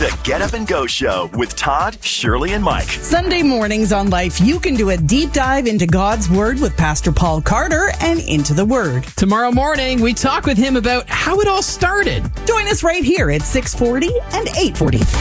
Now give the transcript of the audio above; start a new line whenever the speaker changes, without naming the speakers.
The Get Up and Go Show with Todd, Shirley, and Mike.
Sunday mornings on Life, you can do a deep dive into God's Word with Pastor Paul Carter and Into the Word.
Tomorrow morning, we talk with him about how it all started.
Join us right here at 6:40 and 8:40.